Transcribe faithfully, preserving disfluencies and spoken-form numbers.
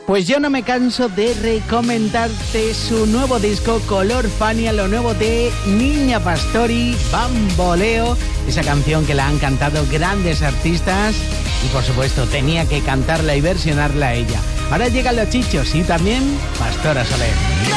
Pues yo no me canso de recomendarte su nuevo disco Color Fania, lo nuevo de Niña Pastori, Bamboleo, esa canción que la han cantado grandes artistas y por supuesto tenía que cantarla y versionarla a ella. Ahora llegan los chichos y también Pastora Soler.